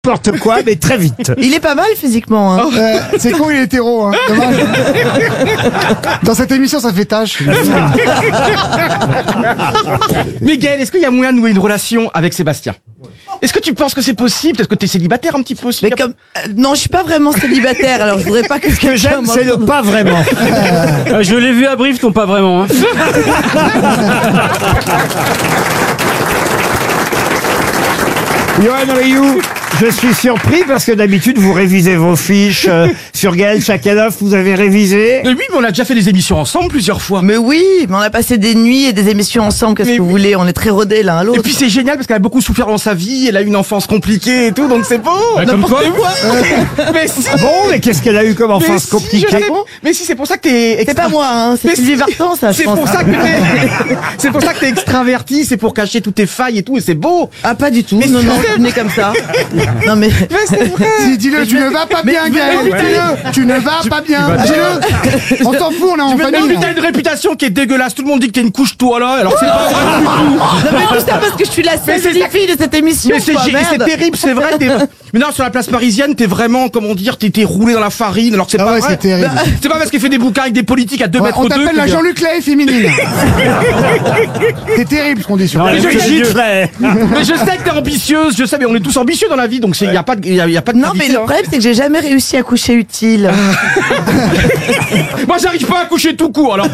n'importe quoi, mais très vite. Il est pas mal physiquement. Hein. C'est con, il est hétéro. Hein. Dommage. Dans cette émission, ça fait tâche. Mais Gaël, est-ce qu'il y a moyen de nouer une relation avec Sébastien? Est-ce que tu penses que c'est possible? Est-ce que t'es célibataire un petit peu aussi? Mais comme non, je suis pas vraiment célibataire, alors je voudrais pas que Ce que j'aime, c'est le pas vraiment. Je l'ai vu à Brive, ton pas vraiment. Hein. Yoann Rioux, je suis surpris parce que d'habitude vous révisez vos fiches sur Gaël Chakalov, vous avez révisé. Mais oui, mais on a déjà fait des émissions ensemble plusieurs fois. Mais oui, mais on a passé des nuits et des émissions ensemble, qu'est-ce Mais que vous voulez? On est très rodés l'un à l'autre. Et puis c'est génial parce qu'elle a beaucoup souffert dans sa vie, elle a eu une enfance compliquée et tout, donc c'est beau. Comme quoi? Mais si. Ah bon, mais qu'est-ce qu'elle a eu comme Mais enfance si, compliquée? je sais. Mais si, c'est pour ça que t'es C'est pas moi, hein, c'est Mais Sylvie si. Vartan, ça, je C'est pense. pour ça que c'est pour ça que t'es extraverti, c'est pour cacher toutes tes failles et tout, et c'est beau. Ah, pas du tout. Mais Non, c'est non, vrai. je suis né comme ça. Non, mais. Mais c'est vrai. Si, dis-le, tu ne vas pas bien, Gaël. Dis-le, tu ne vas pas bien. Dis-le. On s'en fout, on est en Mais famille. t'as une réputation qui est dégueulasse, tout le monde dit que t'es une couche toi là, alors c'est pas vrai du tout. Non, mais tout ça parce que je suis la seule c'est ça- fille de cette émission. Mais c'est quoi, merde. c'est terrible, c'est vrai. Mais non, sur la place parisienne, t'es vraiment, comment dire, t'es roulé dans la farine, alors que c'est Ah pas ouais, vrai. c'est terrible. C'est pas parce qu'il fait des bouquins avec des politiques à 2 Ouais, mètres on 2 t'appelle la Jean-Luc Lay féminine. C'est terrible ce qu'on dit sur Non, elle. les Brigitte, Mais je sais que t'es ambitieuse, je sais, mais on est tous ambitieux dans la vie, donc y a pas de, y a pas de Non, mais gravité, le hein. problème, c'est que j'ai jamais réussi à coucher utile. Moi, j'arrive pas à coucher tout court, alors.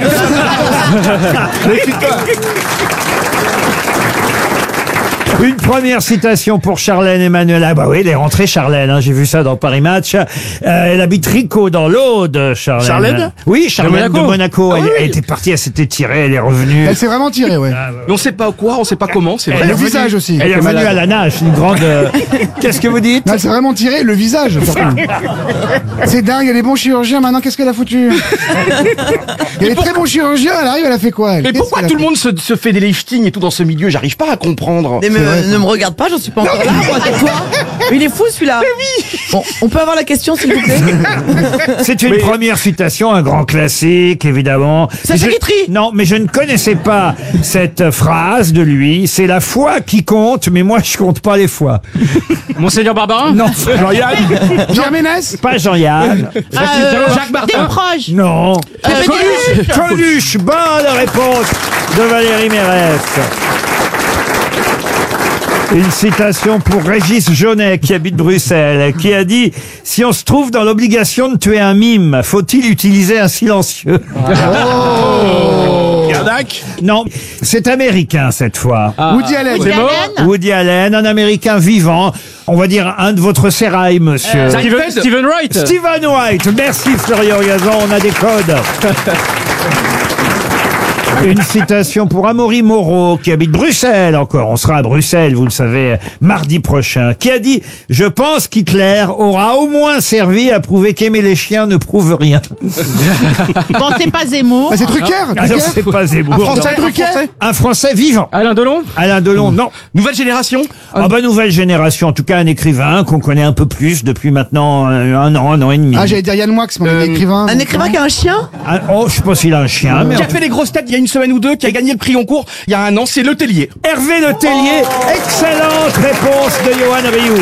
Une première citation pour Charlène Emmanuel. Ah bah oui, elle est rentrée Charlène, hein, j'ai vu ça dans Paris Match. Elle habite Ricot dans l'Aude, Charlène. Charlène Oui, Charlène de Monaco. Ah oui. Elle était partie, elle s'était tirée, elle est revenue. Elle s'est vraiment tirée, ouais. Mais on sait pas quoi, on sait pas comment, c'est Et vrai. le visage aussi. Elle est revenue à la nage, une grande... Qu'est-ce que vous dites? Non, elle s'est vraiment tirée, le visage. surtout. C'est dingue, il y a des bons chirurgiens maintenant, qu'est-ce qu'elle a foutu? Il y a des très bons chirurgiens, elle arrive, elle a fait quoi elle? Mais Qu'est-ce pourquoi qu'elle a tout le fait monde se fait des liftings et tout dans ce milieu? J'arrive pas à comprendre. Mais ne me regarde pas, j'en suis pas encore là, moi, tais-toi. Il est fou celui-là. Bon, on peut avoir la question s'il vous plaît? C'est une première citation, un grand classique, évidemment. Sacha Je- Guitry. Non, mais je ne connaissais pas cette phrase de lui. C'est la foi qui compte, mais moi je compte pas les fois. Monseigneur Barbarin? Non, Jean-Yann. Pierre Ménès? Pas Jean-Yann. Jacques Martin. proche. Non. Coluche. Coluche. Bonne réponse de Valérie Mérès. Une citation pour Régis Jaunet, qui habite Bruxelles, qui a dit « Si on se trouve dans l'obligation de tuer un mime, faut-il utiliser un silencieux ?» Gardac. Non, c'est américain cette fois. Woody Allen. C'est mort? Woody Allen, un américain vivant, on va dire un de votre sérail, monsieur. Steven Wright? Stephen Wright. Merci Florian Gazan, on a des codes. Une citation pour Amaury Moreau, qui habite Bruxelles encore. On sera à Bruxelles, vous le savez, mardi prochain. Qui a dit « Je pense qu'Hitler aura au moins servi à prouver qu'aimer les chiens ne prouve rien. Bon, c'est pas Zemmour. Ah, c'est Drucker. » Alors c'est pas Zemmour. Français, non. Un Français vivant. Alain Delon? Alain Delon, non. Nouvelle génération. Ah bah nouvelle génération, en tout cas un écrivain qu'on connaît un peu plus depuis maintenant un an et demi. Ah, j'allais dire Yann Moix, mon écrivain. Un écrivain qui a un chien? Ah, oh, je sais pas s'il a un chien, mais Qui a fait les grosses têtes il y a une semaine ou deux, qui a gagné le prix Goncourt il y a un an, c'est Le Tellier. Hervé Le Tellier, excellente réponse de Yoann Rioux.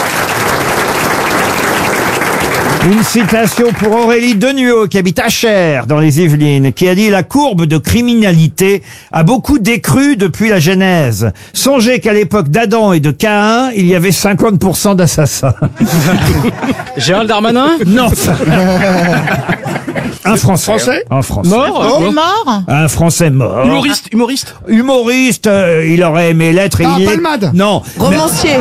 Une citation pour Aurélie Denuot, qui habite Achères, dans les Yvelines, qui a dit « La courbe de criminalité a beaucoup décru depuis la Genèse. Songez qu'à l'époque d'Adam et de Caïn, il y avait 50% d'assassins. Gérald Darmanin? » Non. Un Français. Un Français. Mort? Il est mort. Un Français mort. Humoriste. Humoriste, il aurait aimé l'être. et Ah, il est- Palmade. Non. Romancier.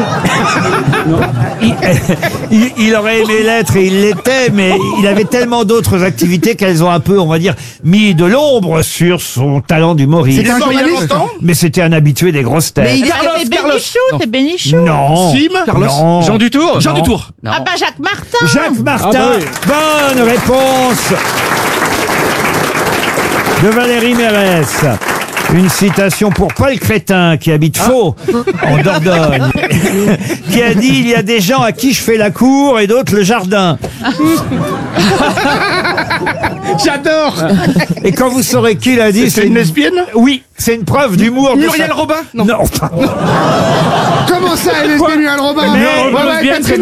Il aurait aimé l'être et il l'était, mais il avait tellement d'autres activités qu'elles ont un peu, on va dire, mis de l'ombre sur son talent d'humoriste. C'était un journaliste. Mais c'était un habitué des grosses têtes. Mais il est C'est Bénichou, c'est Bénichou. Non. Carlos. Non. Jean Dutour? Jean Non. Dutour. Ah bah Jacques Martin. Jacques Martin. Ah bah oui. Bonne réponse de Valérie Mérès. Une citation pour Paul Crétin, qui habite Faux, en Dordogne, qui a dit « Il y a des gens à qui je fais la cour et d'autres le jardin. J'adore. » Et quand vous saurez qui l'a dit, C'est une lesbienne? Oui, c'est une preuve d'humour. de Muriel sa- Robin? Non. Comment ça, elle est Muriel Robin? Mais- Ouais, ouais, lesbienne, Catherine